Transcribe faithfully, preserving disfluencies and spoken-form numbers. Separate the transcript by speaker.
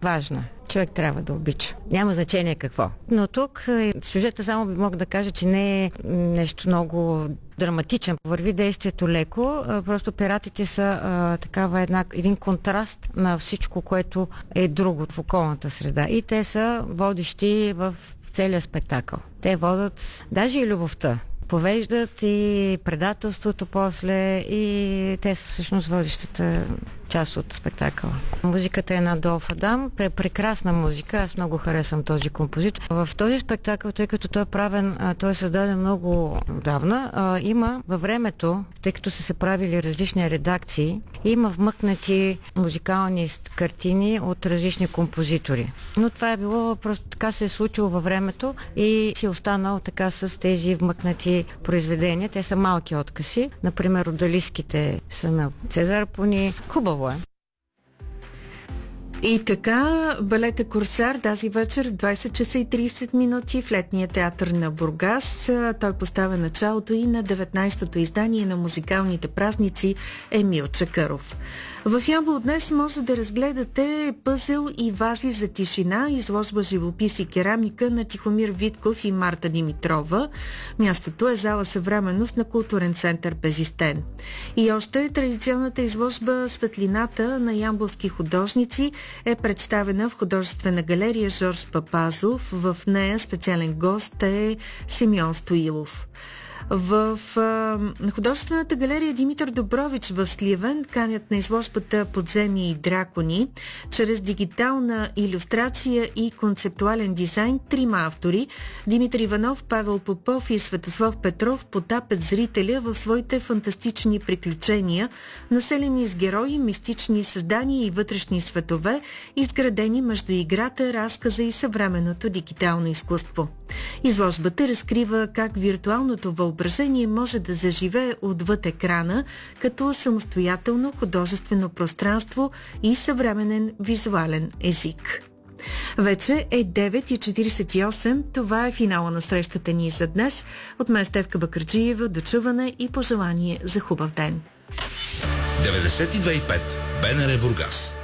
Speaker 1: важна. Човек трябва да обича. Няма значение какво. Но тук сюжета само би мога да кажа, че не е нещо много драматичен. Върви действието леко. Просто пиратите са а, такава една, един контраст на всичко, което е друго в околната среда. И те са водещи в целия спектакъл. Те водят даже и любовта. Повеждат и предателството после, и те са всъщност водещата част от спектакъла. Музиката е на Адолф Адам. Прекрасна музика. Аз много харесвам този композитор. В този спектакъл, тъй като той е правен, той е създаден много давна, има във времето, тъй като са се правили различни редакции, има вмъкнати музикални картини от различни композитори. Но това е било, просто така се е случило във времето и си е останал така с тези вмъкнати произведения. Те са малки откъси. Например, Одалиските са на Цезар Пони. Хубаво е.
Speaker 2: И така, балета Корсар тази вечер в двайсет часа и трийсет минути в Летния театър на Бургас. Той поставя началото и на деветнайсетото издание на музикалните празници Емил Чакъров. В Ямбол днес може да разгледате пъзел и вази за тишина, изложба живопис и керамика на Тихомир Витков и Марта Димитрова. Мястото е зала Съвременност на културен център Безистен. И още традиционната изложба Светлината на ямболски художници е представена в художествена галерия Жорж Папазов. В нея специален гост е Симеон Стоилов. В а, художествената галерия Димитър Добрович в Сливен канят на изложбата Подземие и дракони. Чрез дигитална илюстрация и концептуален дизайн трима автори – Димитър Иванов, Павел Попов и Светослав Петров потапят зрителя в своите фантастични приключения, населени с герои, мистични създания и вътрешни светове, изградени между играта, разказа и съвременното дигитално изкуство. Изложбата разкрива как виртуалното въображение може да заживее отвъд екрана като самостоятелно художествено пространство и съвременен визуален език. Вече е девет и четирийсет и осем. Това е финала на срещата ни за днес. От мен Стефка Бакърджиева, до чуване и пожелание за хубав ден.
Speaker 3: деветдесет и две и пет БНР Бургас.